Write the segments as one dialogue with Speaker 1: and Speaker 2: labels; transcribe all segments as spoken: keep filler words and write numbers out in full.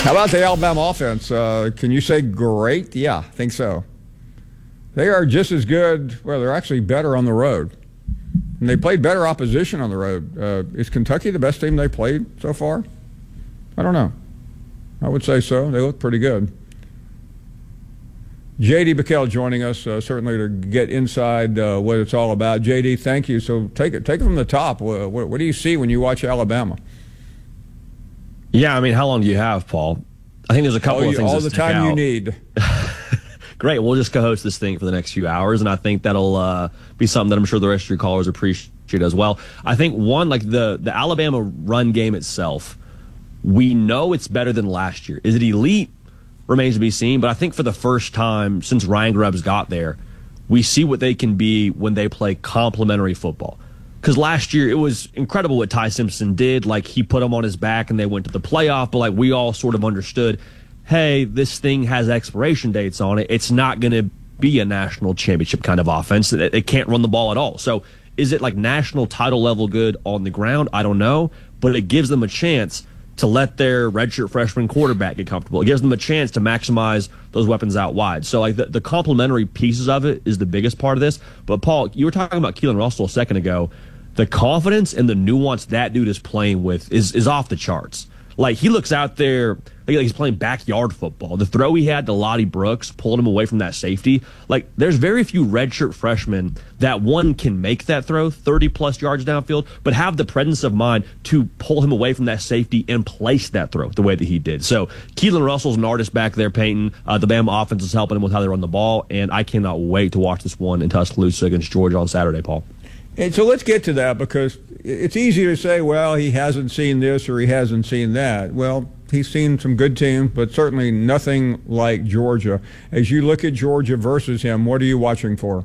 Speaker 1: How about the Alabama offense? Uh, can you say great? Yeah, I think so. They are just as good. Well, they're actually better on the road. And they played better opposition on the road. Uh, is Kentucky the best team they played so far? I don't know. I would say so. They look pretty good. J D Bickell joining us, uh, certainly to get inside uh, what it's all about. J D, thank you. So take it, take it from the top. What, what, what do you see when you watch Alabama?
Speaker 2: Yeah, I mean, how long do you have, Paul? I think there's a couple
Speaker 1: all
Speaker 2: of things
Speaker 1: all
Speaker 2: that
Speaker 1: the
Speaker 2: stick
Speaker 1: time
Speaker 2: out.
Speaker 1: you need.
Speaker 2: Great. We'll just co-host this thing for the next few hours, and I think that'll uh, be something that I'm sure the rest of your callers appreciate as well. I think, one, like the, the Alabama run game itself, we know it's better than last year. Is it elite? Remains to be seen, but I think for the first time since Ryan Grubbs got there, we see what they can be when they play complementary football. Because last year, it was incredible what Ty Simpson did. Like, he put them on his back and they went to the playoff, but like we all sort of understood, hey, this thing has expiration dates on it. It's not going to be a national championship kind of offense. It, it can't run the ball at all. So is it like national title level good on the ground? I don't know, but it gives them a chance to let their redshirt freshman quarterback get comfortable. It gives them a chance to maximize those weapons out wide. So like the, the complementary pieces of it is the biggest part of this. But Paul, you were talking about Keelan Russell a second ago. The confidence and the nuance that dude is playing with is is off the charts. Like, he looks out there like he's playing backyard football. The throw he had to Lottie Brooks, pulling him away from that safety. Like, there's very few redshirt freshmen that, one, can make that throw thirty-plus yards downfield, but have the presence of mind to pull him away from that safety and place that throw the way that he did. So, Keelan Russell's an artist back there, Peyton. Uh, the Bama offense is helping him with how they run the ball, and I cannot wait to watch this one in Tuscaloosa against Georgia on Saturday, Paul.
Speaker 1: And so let's get to that, because it's easy to say, well, he hasn't seen this or he hasn't seen that. Well, he's seen some good teams, but certainly nothing like Georgia. As you look at Georgia versus him, what are you watching for?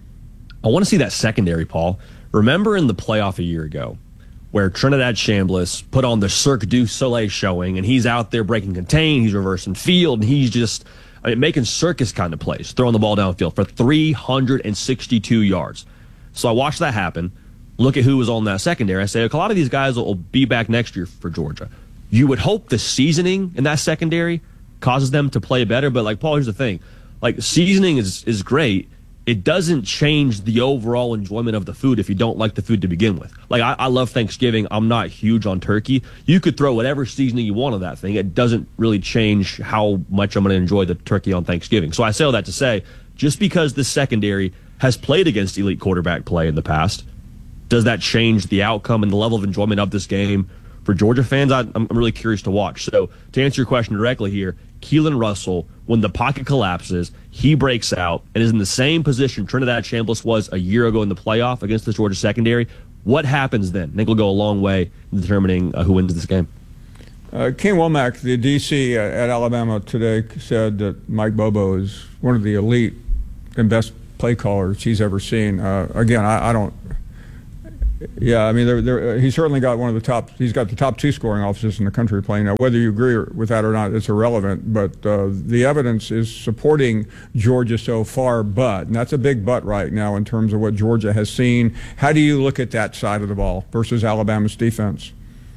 Speaker 2: I want to see that secondary, Paul. Remember in the playoff a year ago where Trinidad Chambliss put on the Cirque du Soleil showing, and he's out there breaking contain, he's reversing field, and he's just I mean, making circus kind of plays, throwing the ball downfield for three hundred sixty-two yards. So I watched that happen, look at who was on that secondary. I say, a lot of these guys will be back next year for Georgia. You would hope the seasoning in that secondary causes them to play better, but like, Paul, here's the thing. Like, seasoning is, is great. It doesn't change the overall enjoyment of the food if you don't like the food to begin with. Like, I, I love Thanksgiving. I'm not huge on turkey. You could throw whatever seasoning you want on that thing. It doesn't really change how much I'm going to enjoy the turkey on Thanksgiving. So I say all that to say, just because the secondary has played against elite quarterback play in the past, does that change the outcome and the level of enjoyment of this game for Georgia fans? I, I'm really curious to watch. So to answer your question directly here, Keelan Russell, when the pocket collapses, he breaks out and is in the same position Trinidad Chambliss was a year ago in the playoff against the Georgia secondary. What happens then? I think it'll go a long way in determining uh, who wins this game.
Speaker 1: Uh, Ken Womack, the D C at Alabama today, said that Mike Bobo is one of the elite and best play callers he's ever seen. Uh, again, I, I don't. Yeah, I mean, they're, they're, he's certainly got one of the top. He's got the top two scoring officers in the country playing. Now, whether you agree with that or not, it's irrelevant. But uh, the evidence is supporting Georgia so far. But and that's a big but right now in terms of what Georgia has seen. How do you look at that side of the ball versus Alabama's defense?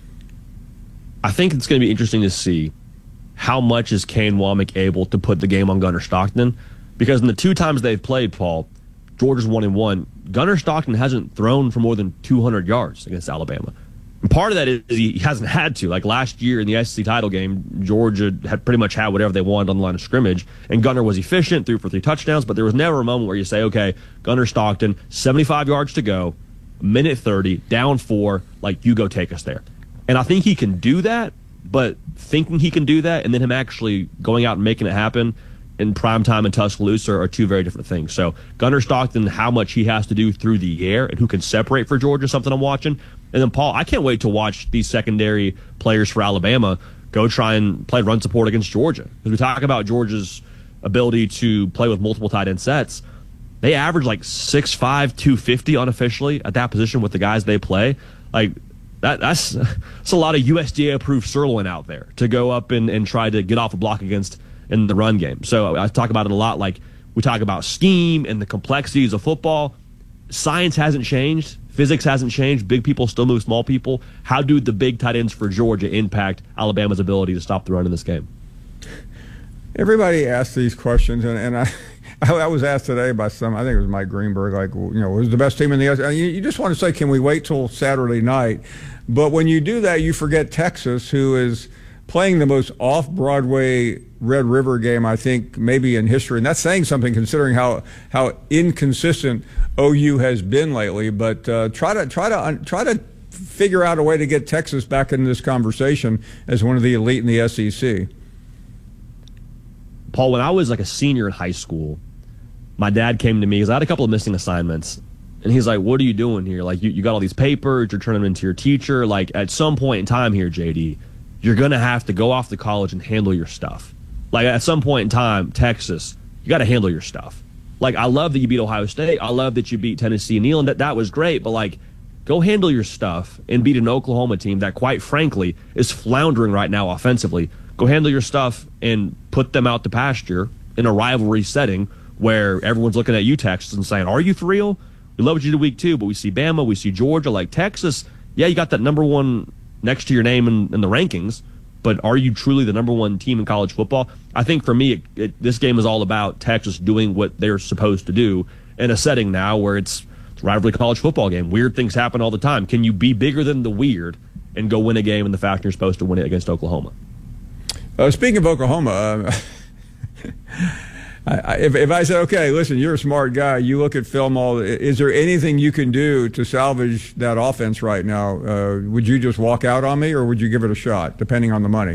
Speaker 2: I think it's going to be interesting to see how much is Kane Womack able to put the game on Gunnar Stockton. Because in the two times they've played, Paul, Georgia's one and one. Gunnar Stockton hasn't thrown for more than two hundred yards against Alabama. And part of that is he hasn't had to. Like last year in the S E C title game, Georgia had pretty much had whatever they wanted on the line of scrimmage, and Gunnar was efficient, threw for three touchdowns, but there was never a moment where you say, okay, Gunnar Stockton, seventy-five yards to go, minute thirty, down four, like, you go take us there. And I think he can do that, but thinking he can do that and then him actually going out and making it happen in prime time in Tuscaloosa are two very different things. So Gunnar Stockton, how much he has to do through the air and who can separate for Georgia, something I'm watching. And then, Paul, I can't wait to watch these secondary players for Alabama go try and play run support against Georgia. Because we talk about Georgia's ability to play with multiple tight end sets. They average like six five, two fifty unofficially at that position with the guys they play. Like, that, that's, that's a lot of U S D A-approved sirloin out there to go up and, and try to get off a block against in the run game. So I talk about it a lot. Like, we talk about scheme and the complexities of football. science hasn't changed. Physics hasn't changed. Big people still move small people. How do the big tight ends for Georgia impact Alabama's ability to stop the run in this game?
Speaker 1: Everybody asks these questions, and, and I, I was asked today by some, I think it was Mike Greenberg, like, you know, who's the best team in the S E C? You, you just want to say, can we wait till Saturday night? But when you do that, you forget Texas, who is playing the most off-Broadway Red River game, I think, maybe in history. And that's saying something considering how how inconsistent O U has been lately. But uh, try to try to try to figure out a way to get Texas back in this conversation as one of the elite in the S E C.
Speaker 2: Paul, when I was like a senior in high school, my dad came to me because I had a couple of missing assignments. And he's like, what are you doing here? Like, you, you got all these papers, you're turning them into your teacher. Like, at some point in time here, J D, you're going to have to go off to college and handle your stuff. Like, at some point in time, Texas, you got to handle your stuff. Like, I love that you beat Ohio State. I love that you beat Tennessee and Neyland. That, that was great. But, like, go handle your stuff and beat an Oklahoma team that, quite frankly, is floundering right now offensively. Go handle your stuff and put them out to pasture in a rivalry setting where everyone's looking at you, Texas, and saying, are you for real? We love what you did week two, but we see Bama, we see Georgia. Like, Texas, yeah, you got that number one next to your name in, in the rankings, but are you truly the number one team in college football? I think for me, it, it, this game is all about Texas doing what they're supposed to do in a setting now where it's, it's a rivalry college football game. Weird things happen all the time. Can you be bigger than the weird and go win a game in the fashion you're supposed to win it against Oklahoma?
Speaker 1: Uh, speaking of Oklahoma, uh, I, if, if I said, okay, listen, you're a smart guy, you look at film all, is there anything you can do to salvage that offense right now? Uh, would you just walk out on me, or would you give it a shot, depending on the money?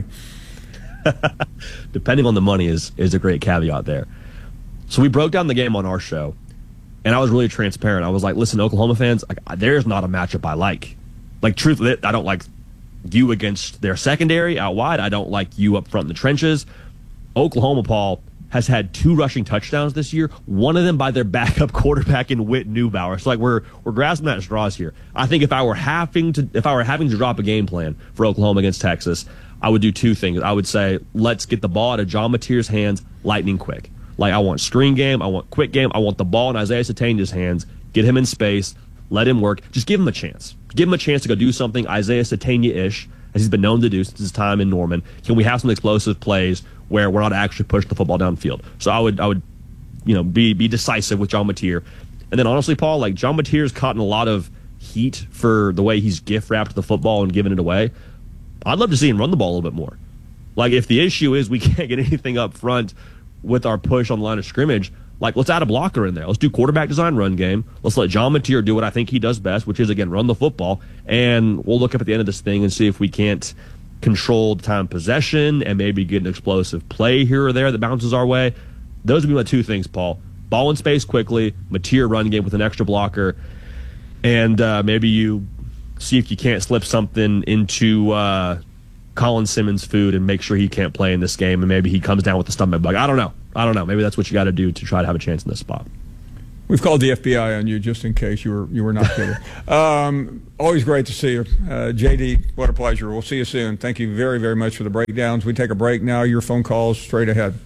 Speaker 2: Depending on the money is, is a great caveat there. So we broke down the game on our show, and I was really transparent. I was like, listen, Oklahoma fans, like, there's not a matchup I like. Like, truthfully, I don't like you against their secondary out wide. I don't like you up front in the trenches. Oklahoma, Paul, has had two rushing touchdowns this year, one of them by their backup quarterback in Whit Neubauer. So like we're we're grasping at straws here. I think if I were having to if I were having to drop a game plan for Oklahoma against Texas, I would do two things. I would say, let's get the ball out of John Mateer's hands lightning quick. Like, I want screen game, I want quick game, I want the ball in Isaiah Satena's hands, get him in space, let him work, just give him a chance. Give him a chance to go do something Isaiah Satena-ish, as he's been known to do since his time in Norman. Can we have some explosive plays where we're not actually pushing the football downfield? So I would, I would, you know, be be decisive with John Mateer. And then honestly, Paul, like, John Mateer's caught in a lot of heat for the way he's gift wrapped the football and giving it away. I'd love to see him run the ball a little bit more. Like, if the issue is we can't get anything up front with our push on the line of scrimmage, like, let's add a blocker in there. Let's do quarterback design run game. Let's let John Mateer do what I think he does best, which is, again, run the football. And we'll look up at the end of this thing and see if we can't control the time of possession and maybe get an explosive play here or there that bounces our way. Those would be my two things, Paul. Ball in space quickly, Mateer run game with an extra blocker, and uh, maybe you see if you can't slip something into uh, Colin Simmons' food and make sure he can't play in this game, and maybe he comes down with the stomach bug. I don't know. I don't know. Maybe that's what you got to do to try to have a chance in this spot.
Speaker 1: We've called the F B I on you just in case you were you were not kidding. um, always great to see you. Uh, J D, what a pleasure. We'll see you soon. Thank you very, very much for the breakdowns. We take a break now. Your phone calls straight ahead.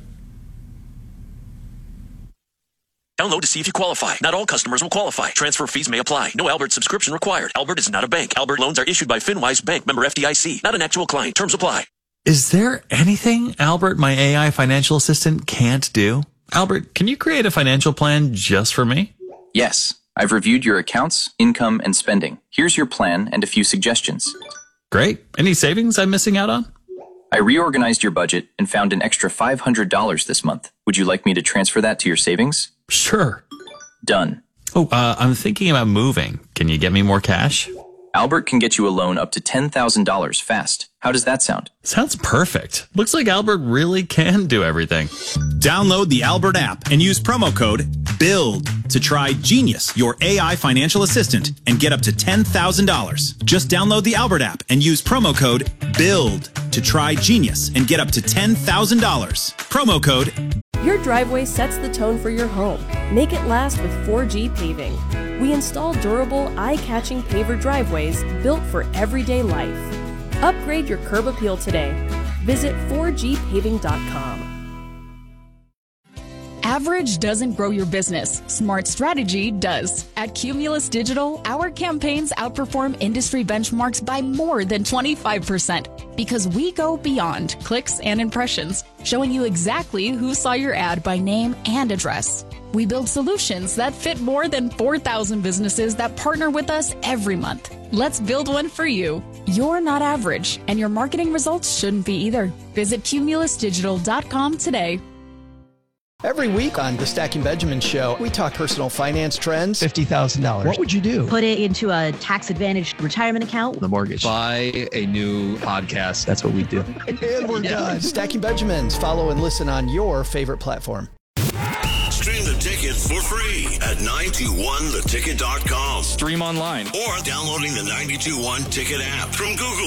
Speaker 3: Download to see if you qualify. Not all customers will qualify. Transfer fees may apply. No Albert subscription required. Albert is not a bank. Albert loans are issued by FinWise Bank, member F D I C. Not an actual client. Terms apply.
Speaker 4: Is there anything Albert, my A I financial assistant, can't do? Albert, can you create a financial plan just for me?
Speaker 5: Yes. I've reviewed your accounts, income, and spending. Here's your plan and a few suggestions.
Speaker 4: Great. Any savings I'm missing out on?
Speaker 5: I reorganized your budget and found an extra five hundred dollars this month. Would you like me to transfer that to your savings?
Speaker 4: Sure.
Speaker 5: Done.
Speaker 4: Oh, uh, I'm thinking about moving. Can you get me more cash?
Speaker 5: Albert can get you a loan up to ten thousand dollars fast. How does that sound?
Speaker 4: Sounds perfect. Looks like Albert really can do everything.
Speaker 6: Download the Albert app and use promo code BUILD to try Genius, your A I financial assistant, and get up to ten thousand dollars. Just download the Albert app and use promo code BUILD to try Genius and get up to ten thousand dollars. Promo code.
Speaker 7: Your driveway sets the tone for your home. Make it last with four G Paving. We install durable, eye-catching paver driveways built for everyday life. Upgrade your curb appeal today. Visit four G paving dot com.
Speaker 8: Average doesn't grow your business. Smart strategy does. At Cumulus Digital, our campaigns outperform industry benchmarks by more than twenty-five percent because we go beyond clicks and impressions, showing you exactly who saw your ad by name and address. We build solutions that fit more than four thousand businesses that partner with us every month. Let's build one for you. You're not average, and your marketing results shouldn't be either. Visit cumulus digital dot com today.
Speaker 9: Every week on the Stacking Benjamin Show, we talk personal finance trends.
Speaker 10: fifty thousand dollars.
Speaker 9: What would you do?
Speaker 11: Put it into a tax-advantaged retirement account.
Speaker 10: The mortgage. Buy a new podcast. That's what we do.
Speaker 9: And we're done. Stacking Benjamins. Follow and listen on your favorite platform.
Speaker 12: Stream the ticket for free at nine two one the ticket dot com.
Speaker 13: Stream online.
Speaker 12: Or downloading the nine two one Ticket app from Google